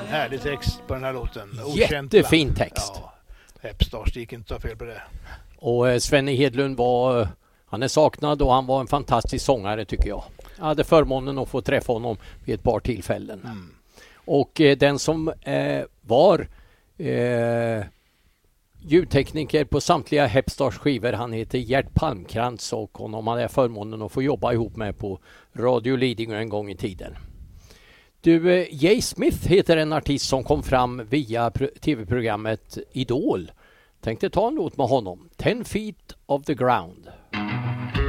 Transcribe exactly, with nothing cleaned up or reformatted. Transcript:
härlig text på den här låten. Jättefin text. Ja, Hepstars, det gick inte att ta fel på det. Och eh, Svenne Hedlund var, han är saknad och han var en fantastisk sångare tycker jag. Jag hade förmånen att få träffa honom vid ett par tillfällen. Mm. Och eh, den som eh, var eh, ljudtekniker på samtliga Hepstars skivor, han heter Gert Palmkrantz och honom hade jag förmånen att få jobba ihop med på Radio Lidingö en gång i tiden. Du, eh, Jay Smith heter en artist som kom fram via pr- tv-programmet Idol. Tänkte ta en låt med honom. Ten feet of the ground.